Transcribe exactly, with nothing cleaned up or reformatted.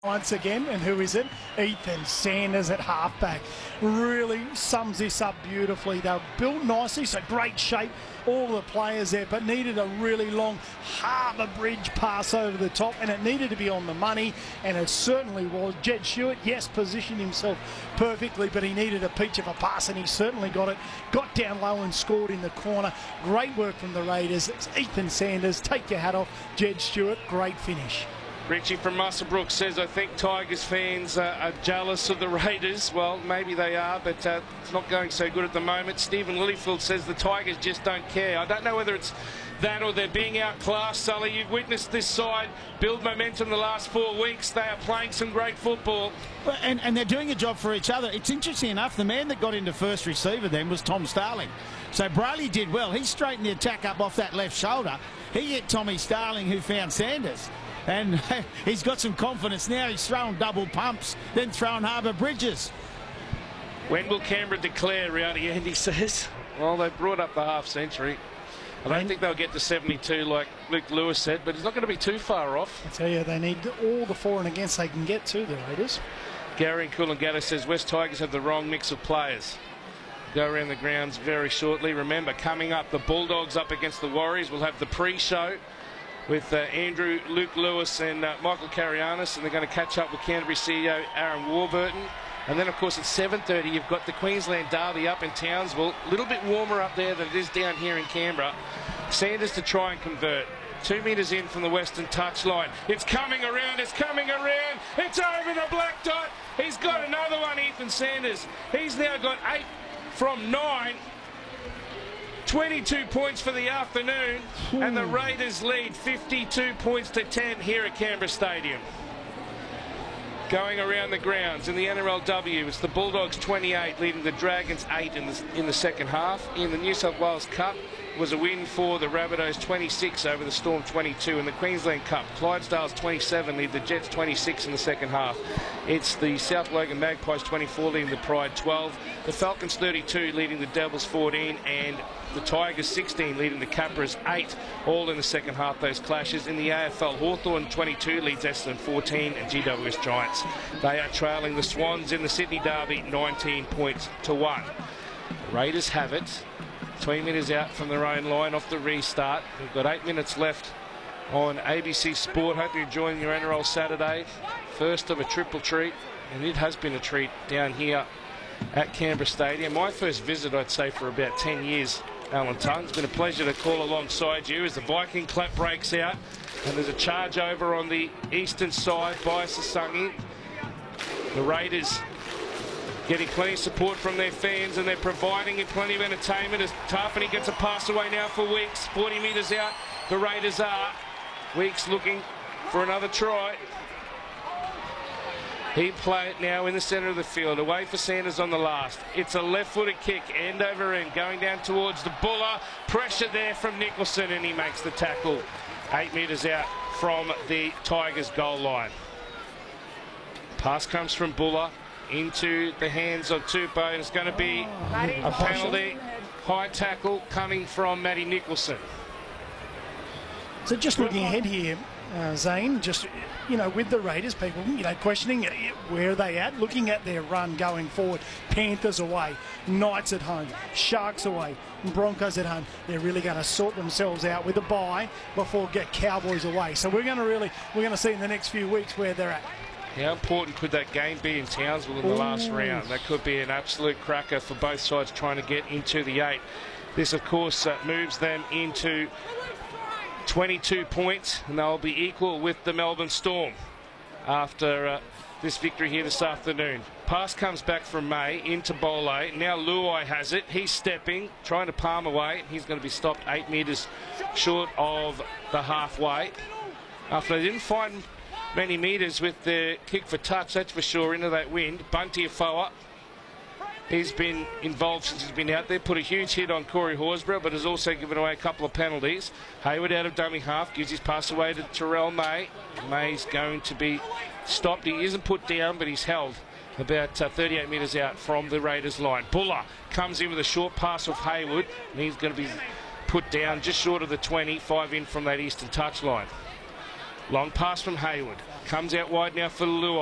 Once again, and who is it? Ethan Sanders at halfback. Really sums this up beautifully. They were built nicely, so great shape, all the players there, but needed a really long Harbour Bridge pass over the top, and it needed to be on the money, and it certainly was. Jed Stewart, yes, positioned himself perfectly, but he needed a peach of a pass, and he certainly got it. Got down low and scored in the corner. Great work from the Raiders. It's Ethan Sanders, take your hat off. Jed Stewart, great finish. Richie from Muswellbrook says, I think Tigers fans uh, are jealous of the Raiders. Well, maybe they are, but uh, it's not going so good at the moment. Stephen Lilyfield says the Tigers just don't care. I don't know whether it's that or they're being outclassed, Sully. You've witnessed this side build momentum the last four weeks. They are playing some great football. Well, and, and they're doing a job for each other. It's interesting enough, the man that got into first receiver then was Tom Starling. So Brayley did well. He straightened the attack up off that left shoulder. He hit Tommy Starling, who found Sanders. And he's got some confidence now. He's throwing double pumps, then throwing Harbour Bridges. When will Canberra declare, Rowdy Andy says? Well, they brought up the half century. I don't think they'll get to seventy-two like Luke Lewis said, but he's not going to be too far off. I tell you, they need all the for and against they can get to, the Raiders. Gary and Coolangatta says West Tigers have the wrong mix of players. Go around the grounds very shortly. Remember, coming up, the Bulldogs up against the Warriors. We'll have the pre-show with uh, Andrew, Luke Lewis and uh, Michael Carianis, and they're going to catch up with Canterbury C E O Aaron Warburton. And then, of course, at seven thirty, you've got the Queensland Derby up in Townsville. A little bit warmer up there than it is down here in Canberra. Sanders to try and convert. Two metres in from the western touchline. It's coming around, it's coming around. It's over the black dot. He's got another one, Ethan Sanders. He's now got eight from nine. twenty-two points for the afternoon, and the Raiders lead fifty-two points to ten here at Canberra Stadium. Going around the grounds in the N R L W, it's the Bulldogs twenty-eight leading the Dragons eight in the, in the second half. In the New South Wales Cup was a win for the Rabbitohs twenty-six over the Storm twenty-two. In the Queensland Cup, Clydesdales twenty-seven lead the Jets twenty-six in the second half. It's the South Logan Magpies twenty-four leading the Pride twelve. The Falcons thirty-two leading the Devils fourteen, and the Tigers sixteen leading the Capras eight, all in the second half, those clashes. In the A F L, Hawthorn twenty-two leads Essendon fourteen, and G W S Giants, they are trailing the Swans in the Sydney Derby nineteen points to one. Raiders have it. twenty minutes out from their own line off the restart. We've got eight minutes left on A B C Sport. Hope you're enjoying your N R L Saturday. First of a triple treat, and it has been a treat down here at Canberra Stadium. My first visit, I'd say, for about ten years, Alan Tongue. It's been a pleasure to call alongside you as the Viking clap breaks out, and there's a charge over on the eastern side by Sasungi. The Raiders getting plenty of support from their fans, and they're providing him plenty of entertainment as Tarpany gets a pass away now for Weeks. forty metres out, the Raiders are. Weeks looking for another try. He play it now in the centre of the field, away for Sanders on the last. It's a left-footed kick, end over end, going down towards the Buller. Pressure there from Nicholson, and he makes the tackle. Eight metres out from the Tigers' goal line. Pass comes from Buller into the hands of Tupou, and it's going to be a penalty. High tackle coming from Matty Nicholson. So just looking ahead here, uh, Zane, just, you know, with the Raiders, people, you know, questioning where are they at, looking at their run going forward. Panthers away, Knights at home, Sharks away, Broncos at home. They're really going to sort themselves out with a bye before get Cowboys away. So we're going to really, we're going to see in the next few weeks where they're at. How important could that game be in Townsville in the Ooh. last round? That could be an absolute cracker for both sides trying to get into the eight. This, of course, uh, moves them into twenty-two points, and they'll be equal with the Melbourne Storm after uh, this victory here this afternoon. Pass comes back from May into Bole. Now Luai has it. He's stepping, trying to palm away. He's going to be stopped eight metres short of the halfway. After they didn't find many metres with the kick for touch, that's for sure, into that wind. Bunty Afoa, he's been involved since he's been out there, put a huge hit on Corey Horsburgh, but has also given away a couple of penalties. Hayward out of dummy half, gives his pass away to Terrell May. May's going to be stopped. He isn't put down, but he's held about uh, thirty-eight metres out from the Raiders line. Buller comes in with a short pass of Hayward, and he's going to be put down just short of the twenty, five in from that eastern touchline. Long pass from Hayward. Comes out wide now for Luai.